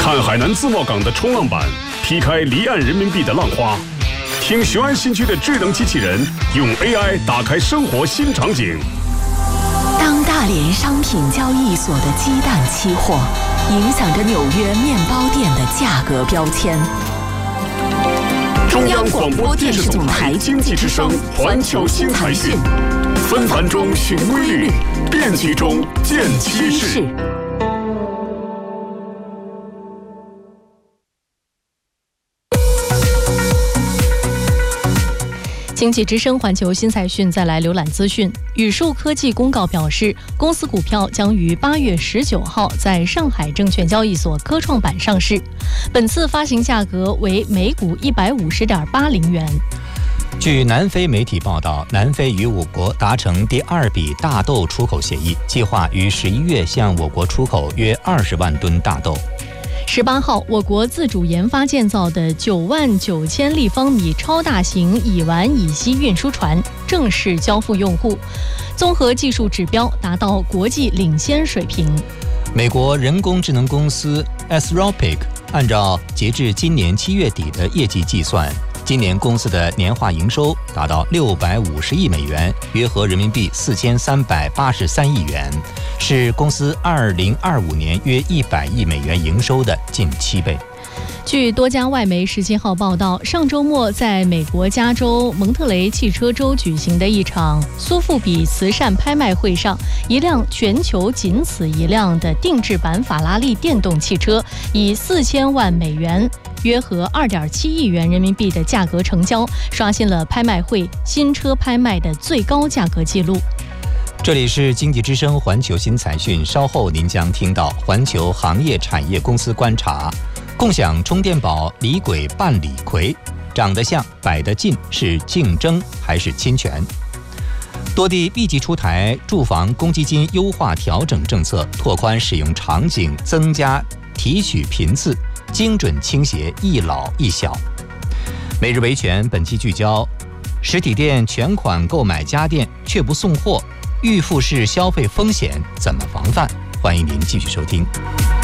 看海南自贸港的冲浪板劈开离岸人民币的浪花，听雄安新区的智能机器人用 AI 打开生活新场景。 当大连商品交易所的鸡蛋期货影响着纽约面包店的价格标签。 中央广播电视总台经济之声环球新财讯，纷繁中寻规律，变局中见趋势。 经济之声环球新财讯再来浏览资讯。宇树科技公告表示，公司股票将于8月19号在上海证券交易所科创板上市，本次发行价格为每股150.80元。 据南非媒体报道，南非与我国达成第2笔大豆出口协议，计划于11月向我国出口约20万吨大豆。 18号，我国自主研发建造的99000立方米超大型乙烷乙烯运输船正式交付用户，综合技术指标达到国际领先水平。 美国人工智能公司 Anthropic 按照截至今年7月底的业绩计算，今年公司的年化营收达到650亿美元，约合人民币4383亿元，是公司2025年约100亿美元营收的近7倍。 据多家外媒17号报道，上周末在美国加州蒙特雷汽车周举行的一场苏富比慈善拍卖会上，一辆全球仅此一辆的定制版法拉利电动汽车以4000万美元，约合2.7亿元人民币的价格成交，刷新了拍卖会新车拍卖的最高价格纪录。 这里是经济之声环球新财讯，稍后您将听到环球行业产业公司观察。共享充电宝李鬼扮李逵，长得像摆得近，是竞争还是侵权？多地立即出台住房公积金优化调整政策，拓宽使用场景，增加提取频次，精准倾斜一老一小。每日维权本期聚焦：实体店全款购买家电却不送货，预付式消费风险怎么防范？欢迎您继续收听。